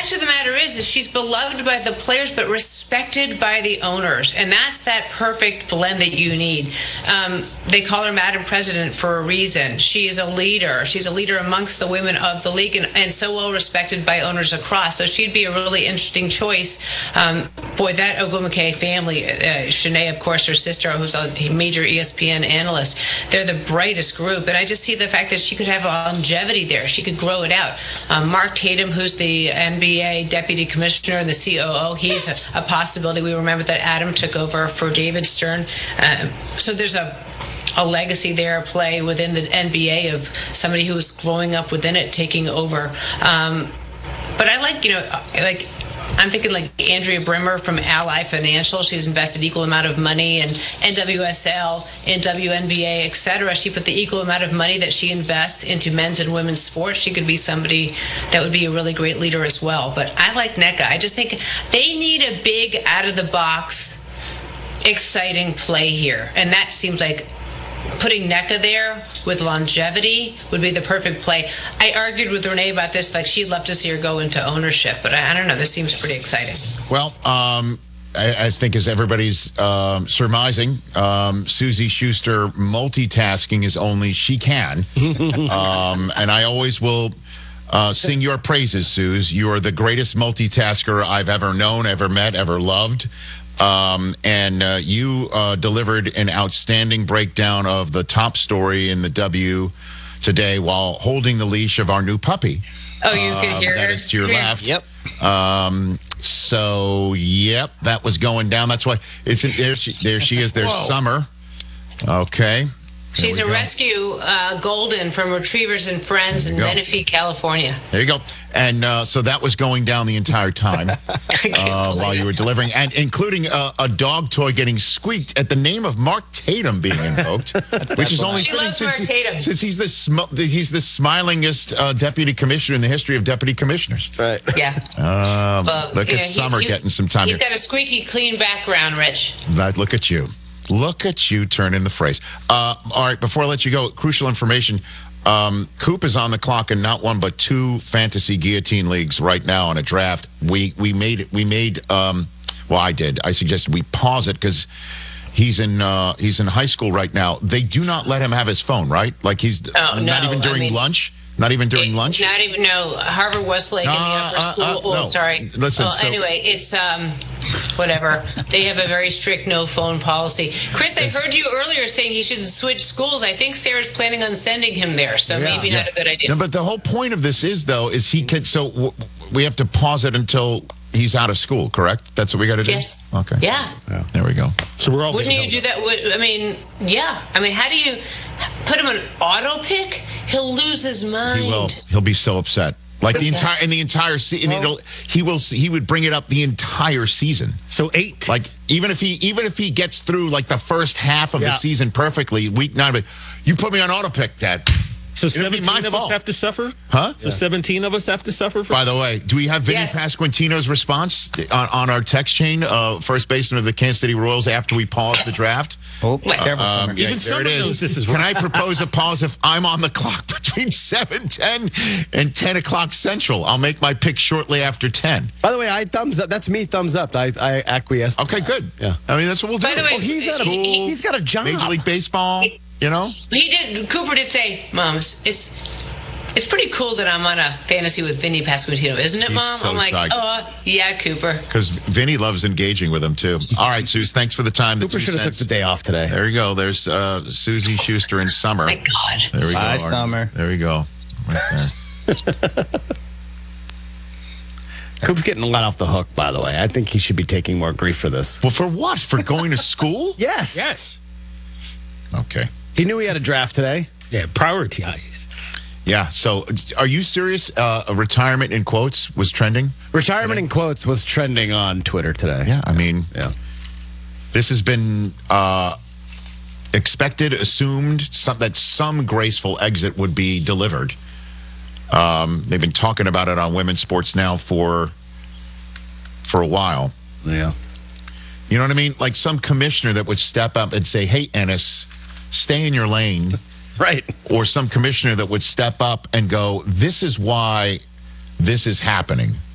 fact of the matter is she's beloved by the players, but respected by the owners. And that's that perfect blend that you need. They call her Madam President for a reason. She is a leader. She's a leader amongst the women of the league and so well respected by owners across. So she'd be a really interesting choice. Boy, that Ogwumike family, Shanae, of course, her sister, who's a major ESPN analyst, they're the brightest group. And I just see the fact that she could have longevity there. She could grow it out. Mark Tatum, who's the NBA deputy commissioner and the COO, he's a possibility. We remember that Adam took over for David Stern. So there's a legacy there, play within the NBA of somebody who was growing up within it, taking over. But I I'm thinking like Andrea Brimmer from Ally Financial. She's invested equal amount of money in NWSL, in WNBA, etc. She put the equal amount of money that she invests into men's and women's sports. She could be somebody that would be a really great leader as well. But I like Nneka. I just think they need a big, out-of-the-box, exciting play here. And that seems like putting Nneka there with longevity would be the perfect play. I argued with Renee about this, like she'd love to see her go into ownership, but I don't know. This seems pretty exciting. Well, I think as everybody's surmising, Suzy Schuster multitasking as only she can. And I always will sing your praises, Suze. You are the greatest multitasker I've ever known, ever met, ever loved. And you delivered an outstanding breakdown of the top story in the W today while holding the leash of our new puppy. Oh, you can hear her? That is to your left. Yep. So, yep, that was going down. That's why it's there she is. There's Summer. Okay. She's a rescue golden from Retrievers and Friends in Menifee, California. There you go. And so that was going down the entire time while you were delivering, and including a dog toy getting squeaked at the name of Mark Tatum being invoked, which is only fitting since he's the smilingest deputy commissioner in the history of deputy commissioners. Right. Yeah. Look at Summer getting some time. He's got a squeaky clean background, Rich. Look at you. Look at you turning the phrase. All right, before I let you go, crucial information. Coop is on the clock in not one but two fantasy guillotine leagues right now on a draft. We made I did. I suggested we pause it because he's in high school right now. They do not let him have his phone, right? Like not even during lunch. Not even during lunch? Not even, no. Harvard Westlake in the upper school. No. Sorry. Listen, anyway, it's, whatever. They have a very strict no phone policy. Chris, I heard you earlier saying he should switch schools. I think Sarah's planning on sending him there, so maybe not a good idea. No, but the whole point of this is, though, is he can, so we have to pause it until he's out of school, correct? That's what we got to do? Yes. Okay. Yeah. There we go. So we're all. Wouldn't you do that? I mean, yeah. I mean, how do you put him on auto pick? He'll lose his mind. He will. He'll be so upset. Like the entire season, he would bring it up the entire season. So 8. Like even if he gets through like the first half of the season perfectly, week 9, but you put me on auto pick, Dad. So 17 of us have to suffer? Huh? So 17 of us have to suffer? By the way, do we have Vinny Pasquantino's response on our text chain, first baseman of the Kansas City Royals, after we pause the draft? Oh, careful, Summer. Even Summer knows this is Can right. I propose a pause if I'm on the clock between 7:10 and 10 o'clock Central? I'll make my pick shortly after 10. By the way, I thumbs up. That's me, thumbs up. I acquiesced. Okay, good. Yeah. I mean, that's what we'll do. By the way, he's got a job. Major League Baseball, you know? Cooper did say, Mom, it's pretty cool that I'm on a fantasy with Vinny Pasquantino, isn't it, Mom? So I'm like, psyched. Yeah, Cooper. Because Vinny loves engaging with him, too. All right, Suze, thanks for the time. Cooper should have took the day off today. There you go. There's Suzy Schuster and Summer. Oh, my God. There we go. Bye, Summer. There we go. Right there. Coop's getting let off the hook, by the way. I think he should be taking more grief for this. Well, for what? For going to school? Yes. Yes. Okay. He knew he had a draft today. Yeah, prioritize. Yeah, so are you serious? Retirement in quotes was trending? Retirement in quotes was trending on Twitter today. Yeah, I mean, yeah. This has been expected, assumed, that some graceful exit would be delivered. They've been talking about it on women's sports now for a while. Yeah. You know what I mean? Like some commissioner that would step up and say, hey, Ennis, stay in your lane. Right. Or some commissioner that would step up and go, this is why this is happening.